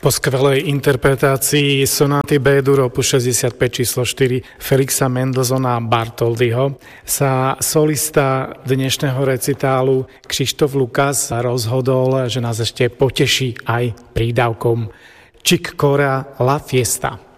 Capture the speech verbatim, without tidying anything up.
Po skvelej interpretácii sonáty B-dur opus šesťdesiatpäť číslo štyri Felixa Mendelssohna Bartholdyho sa solista dnešného recitálu Krištof Lukas rozhodol, že nás ešte poteší aj prídavkom Chick Corea La Fiesta.